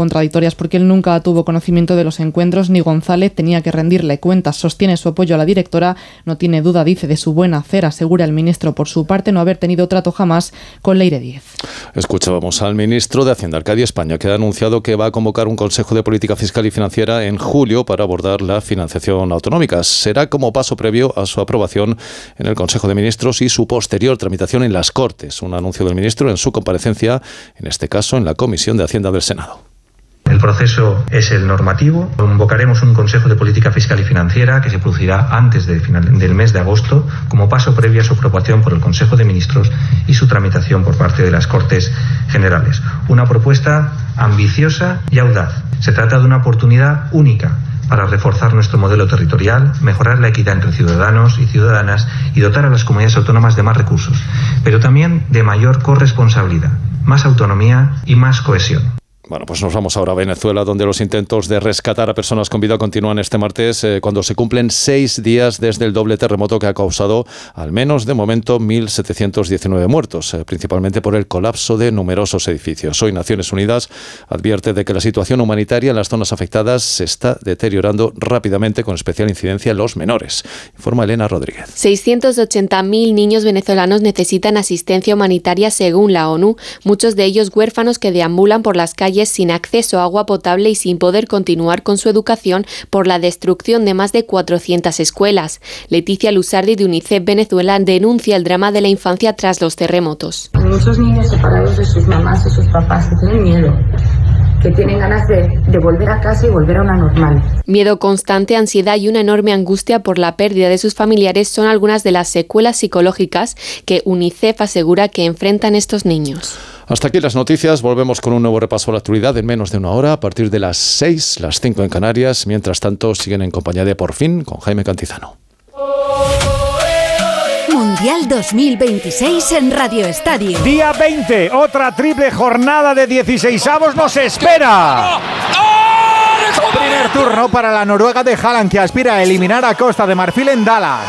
contradictorias porque él nunca tuvo conocimiento de los encuentros ni González tenía que rendirle cuentas. Sostiene su apoyo a la directora, no tiene duda, dice, de su buena hacer. Asegura el ministro por su parte no haber tenido trato jamás con Leire Díez. Escuchábamos al ministro de Hacienda, Arcadio España, que ha anunciado que va a convocar un Consejo de Política Fiscal y Financiera en julio para abordar la financiación autonómica. Será como paso previo a su aprobación en el Consejo de Ministros y su posterior tramitación en las Cortes. Un anuncio del ministro en su comparecencia, en este caso en la Comisión de Hacienda del Senado. El proceso es el normativo. Convocaremos un Consejo de Política Fiscal y Financiera que se producirá antes del mes de agosto como paso previo a su aprobación por el Consejo de Ministros y su tramitación por parte de las Cortes Generales. Una propuesta ambiciosa y audaz. Se trata de una oportunidad única para reforzar nuestro modelo territorial, mejorar la equidad entre ciudadanos y ciudadanas y dotar a las comunidades autónomas de más recursos, pero también de mayor corresponsabilidad, más autonomía y más cohesión. Bueno, pues nos vamos ahora a Venezuela, donde los intentos de rescatar a personas con vida continúan este martes, cuando se cumplen 6 días desde el doble terremoto que ha causado, al menos de momento, 1.719 muertos, principalmente por el colapso de numerosos edificios. Hoy Naciones Unidas advierte de que la situación humanitaria en las zonas afectadas se está deteriorando rápidamente, con especial incidencia en los menores. Informa Elena Rodríguez. 680.000 niños venezolanos necesitan asistencia humanitaria según la ONU, muchos de ellos huérfanos que deambulan por las calles sin acceso a agua potable y sin poder continuar con su educación por la destrucción de más de 400 escuelas. Leticia Lusardi, de UNICEF Venezuela, denuncia el drama de la infancia tras los terremotos. Hay muchos niños separados de sus mamás y sus papás que tienen miedo, que tienen ganas de volver a casa y volver a una normal. Miedo constante, ansiedad y una enorme angustia por la pérdida de sus familiares son algunas de las secuelas psicológicas que UNICEF asegura que enfrentan estos niños. Hasta aquí las noticias. Volvemos con un nuevo repaso a la actualidad en menos de una hora, a partir de las 6, las 5 en Canarias. Mientras tanto, siguen en compañía de Por Fin con Jaime Cantizano. Mundial 2026 en Radio Estadio. Día 20, otra triple jornada de 16avos nos espera. Primer turno para la Noruega de Haaland, que aspira a eliminar a Costa de Marfil en Dallas.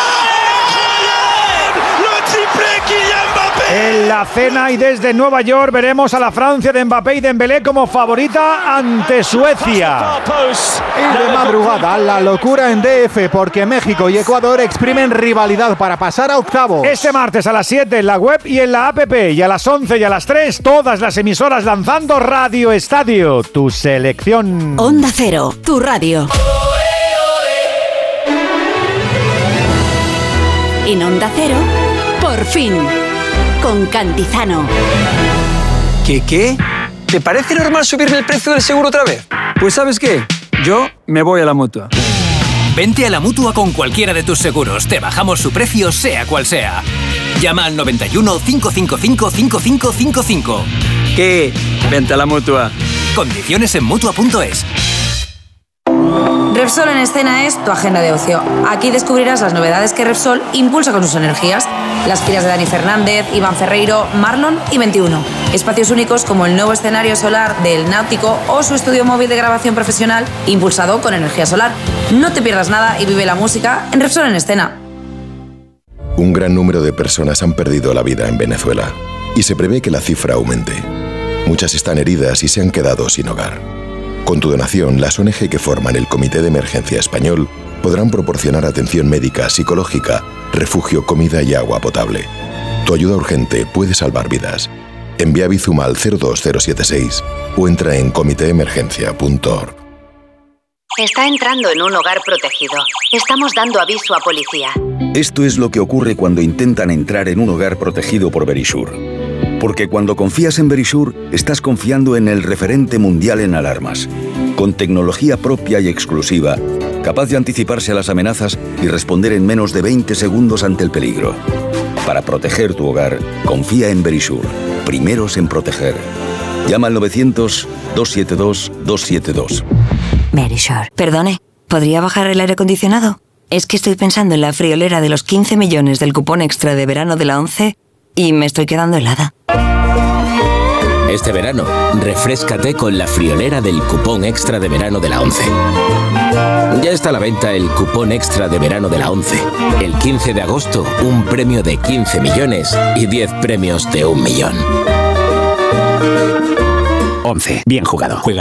En la cena y desde Nueva York veremos a la Francia de Mbappé y Dembélé como favorita ante Suecia. Y de madrugada, la locura en DF, porque México y Ecuador exprimen rivalidad para pasar a octavos. Este martes a las 7 en la web y en la app, y a las 11 y a las 3 todas las emisoras lanzando Radio Estadio, tu selección. Onda Cero, tu radio. En Onda Cero, Por Fin, con Cantizano. ¿Qué? ¿Te parece normal subirme el precio del seguro otra vez? Pues ¿sabes qué? Yo me voy a la Mutua. Vente a la Mutua con cualquiera de tus seguros. Te bajamos su precio, sea cual sea. Llama al 91 555 5555. ¿Qué? Vente a la Mutua. Condiciones en Mutua.es. Repsol en Escena es tu agenda de ocio. Aquí descubrirás las novedades que Repsol impulsa con sus energías. Las giras de Dani Fernández, Iván Ferreiro, Marlon y 21. Espacios únicos como el nuevo escenario solar del Náutico o su estudio móvil de grabación profesional impulsado con energía solar. No te pierdas nada y vive la música en Repsol en Escena. Un gran número de personas han perdido la vida en Venezuela y se prevé que la cifra aumente. Muchas están heridas y se han quedado sin hogar. Con tu donación, las ONG que forman el Comité de Emergencia Español podrán proporcionar atención médica, psicológica, refugio, comida y agua potable. Tu ayuda urgente puede salvar vidas. Envía Bizum al 02076 o entra en comiteemergencia.org. Está entrando en un hogar protegido. Estamos dando aviso a policía. Esto es lo que ocurre cuando intentan entrar en un hogar protegido por Verisure. Porque cuando confías en Verisure, estás confiando en el referente mundial en alarmas. Con tecnología propia y exclusiva, capaz de anticiparse a las amenazas y responder en menos de 20 segundos ante el peligro. Para proteger tu hogar, confía en Verisure. Primeros en proteger. Llama al 900-272-272. Verisure. Perdone, ¿podría bajar el aire acondicionado? Es que estoy pensando en la friolera de los 15 millones del cupón extra de verano de la 11 y me estoy quedando helada. Este verano, refréscate con la friolera del cupón extra de verano de la 11. Ya está a la venta el cupón extra de verano de la 11. El 15 de agosto, un premio de 15 millones y 10 premios de 1 millón. 11. Bien jugado. Juega